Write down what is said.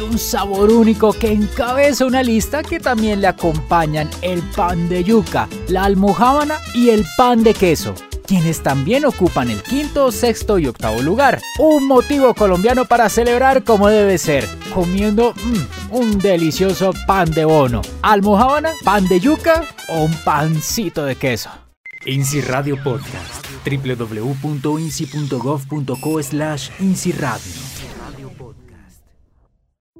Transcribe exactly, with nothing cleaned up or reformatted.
un sabor único que encabeza una lista que también le acompañan el pan de yuca, la almojábana y el pan de queso, quienes también ocupan el quinto, sexto y octavo lugar. Un motivo colombiano para celebrar como debe ser, comiendo mmm, un delicioso pan de bono, almojábana, pan de yuca o un pancito de queso. INSI Radio Podcast, w w w punto insi punto gov punto co slash insi radio.